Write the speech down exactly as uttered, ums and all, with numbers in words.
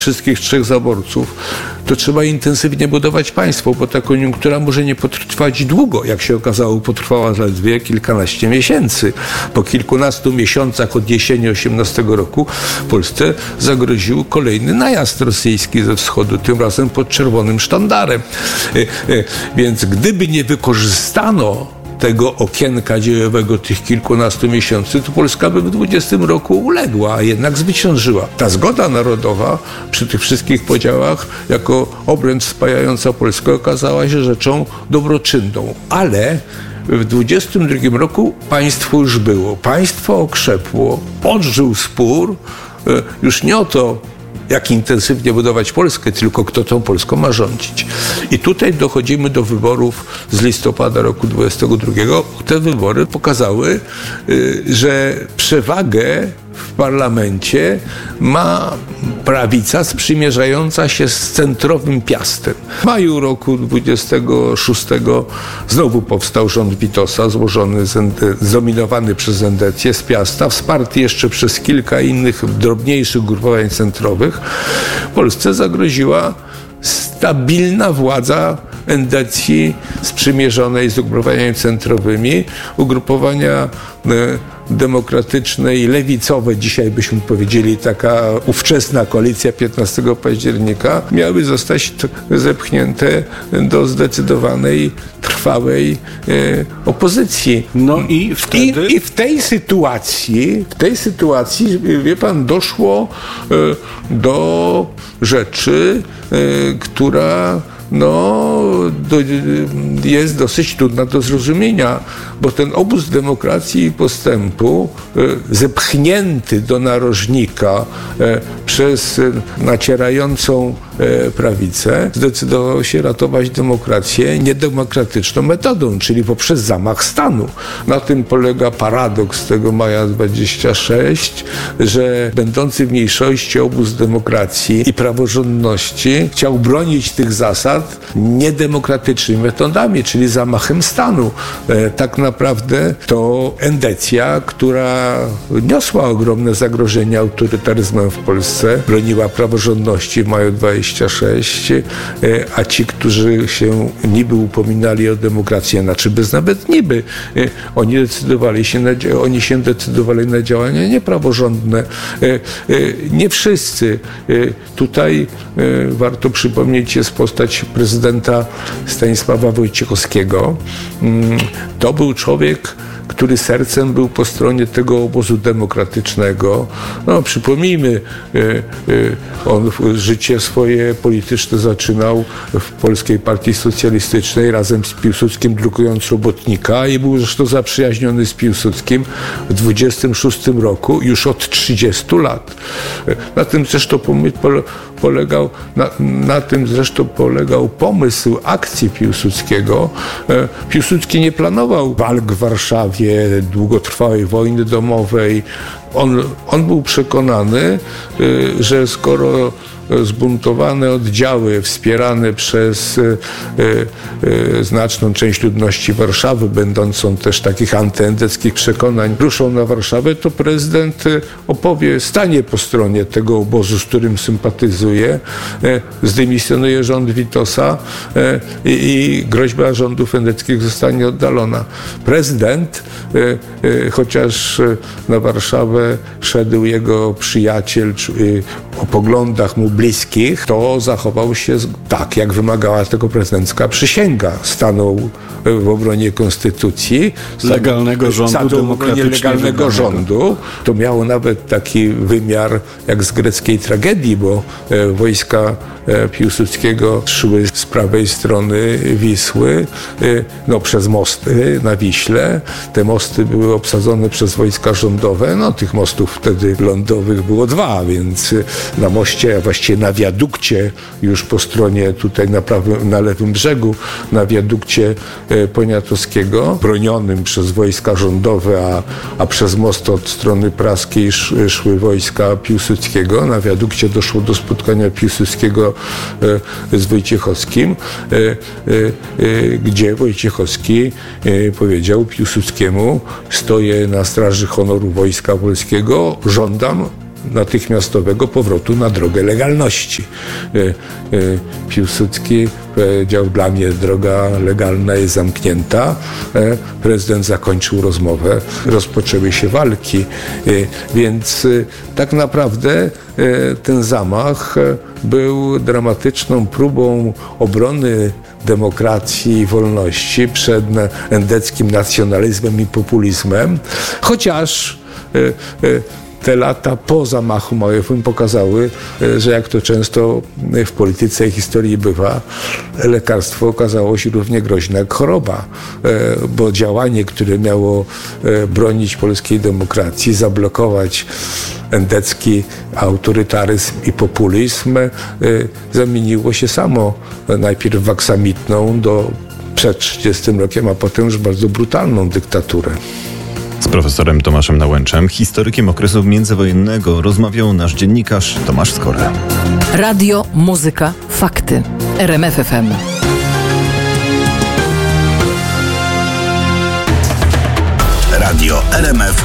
wszystkich trzech zaborców, to trzeba intensywnie budować państwo, bo ta koniunktura może nie potrwać długo. Jak się okazało, potrwała zaledwie kilkanaście miesięcy. Po kilkunastu miesiącach od jesieni osiemnastego roku Polsce zagroził kolejny najazd rosyjski ze wschodu, tym razem pod czerwonym sztandarem. Więc gdyby nie wykorzystano tego okienka dziejowego, tych kilkunastu miesięcy, to Polska by w dwudziestym roku uległa, a jednak zwyciężyła. Ta zgoda narodowa przy tych wszystkich podziałach jako obręcz spajająca Polskę okazała się rzeczą dobroczynną. Ale w dwudziestym drugim roku państwo już było. Państwo okrzepło, odżył spór już nie o to, jak intensywnie budować Polskę, tylko kto tą Polską ma rządzić. I tutaj dochodzimy do wyborów z listopada roku dwudziestego drugiego. Te wybory pokazały, że przewagę w parlamencie ma prawica sprzymierzająca się z centrowym Piastem. W maju roku dwudziestego szóstego znowu powstał rząd Witosa, złożony, zdominowany przez Endecję z Piasta, wsparty jeszcze przez kilka innych drobniejszych ugrupowań centrowych. Polsce zagroziła stabilna władza Endecji sprzymierzonej z ugrupowaniami centrowymi. Ugrupowania demokratyczne i lewicowe, dzisiaj byśmy powiedzieli taka ówczesna koalicja piętnastego października, miały zostać zepchnięte do zdecydowanej, trwałej e, opozycji. No i wtedy... I, i w tej sytuacji, w tej sytuacji, wie pan, doszło e, do rzeczy, e, która no, do, jest dosyć trudna do zrozumienia, bo ten obóz demokracji i postępu, e, zepchnięty do narożnika e, przez e, nacierającą e, prawicę, zdecydował się ratować demokrację niedemokratyczną metodą, czyli poprzez zamach stanu. Na tym polega paradoks tego maja dwudziestego szóstego, że będący w mniejszości obóz demokracji i praworządności chciał bronić tych zasad niedemokratycznymi metodami, czyli zamachem stanu. E, tak naprawdę to Endecja, która niosła ogromne zagrożenie autorytaryzmem w Polsce, broniła praworządności w maju dwudziestego szóstego, e, a ci, którzy się niby upominali o demokrację, znaczy bez nawet niby, e, oni decydowali się na, oni się decydowali na działania niepraworządne. E, e, nie wszyscy. E, tutaj e, warto przypomnieć, jest postać prezydenta Stanisława Wojciechowskiego. To był człowiek, który sercem był po stronie tego obozu demokratycznego. No, przypomnijmy, on życie swoje polityczne zaczynał w Polskiej Partii Socjalistycznej razem z Piłsudskim, drukując Robotnika, i był zresztą zaprzyjaźniony z Piłsudskim w dwudziestym szóstym roku, już od trzydziestu lat. Na tym zresztą polegał, na, na tym zresztą polegał pomysł akcji Piłsudskiego. Piłsudski nie planował walk w Warszawie, długotrwałej wojny domowej. On, on był przekonany, że skoro zbuntowane oddziały wspierane przez y, y, znaczną część ludności Warszawy, będącą też takich antyendeckich przekonań, ruszą na Warszawę, to prezydent opowie, stanie po stronie tego obozu, z którym sympatyzuje, y, zdymisjonuje rząd Witosa y, i groźba rządów endeckich zostanie oddalona. Prezydent, y, y, chociaż na Warszawę szedł jego przyjaciel y, o poglądach mu bliskich, to zachował się tak, jak wymagała tego prezydencka przysięga. Stanął w obronie konstytucji. Legalnego rządu, demokratycznie legalnego rządu. To miało nawet taki wymiar jak z greckiej tragedii, bo e, wojska e, Piłsudskiego szły z prawej strony Wisły, e, no przez mosty na Wiśle. Te mosty były obsadzone przez wojska rządowe. No tych mostów wtedy lądowych było dwa, więc na moście, a właściwie na wiadukcie, już po stronie tutaj na, prawym, na lewym brzegu, na wiadukcie e, Poniatowskiego, bronionym przez wojska rządowe, a, a przez most od strony praskiej sz, szły wojska Piłsudskiego. Na wiadukcie doszło do spotkania Piłsudskiego e, z Wojciechowskim, e, e, e, gdzie Wojciechowski e, powiedział Piłsudskiemu: stoję na straży honoru Wojska Polskiego, żądam natychmiastowego powrotu na drogę legalności. Piłsudski powiedział, dla mnie droga legalna jest zamknięta. Prezydent zakończył rozmowę, rozpoczęły się walki, więc tak naprawdę ten zamach był dramatyczną próbą obrony demokracji i wolności przed endeckim nacjonalizmem i populizmem, chociaż te lata po zamachu małowym pokazały, że jak to często w polityce i historii bywa, lekarstwo okazało się równie groźne jak choroba, bo działanie, które miało bronić polskiej demokracji, zablokować endecki autorytaryzm i populizm, zamieniło się samo najpierw w aksamitną do przed trzydziestym rokiem, a potem już bardzo brutalną dyktaturę. Z profesorem Tomaszem Nałęczem, historykiem okresu międzywojennego, rozmawiał nasz dziennikarz Tomasz Skora. Radio, muzyka, fakty. R M F F M. Radio R M F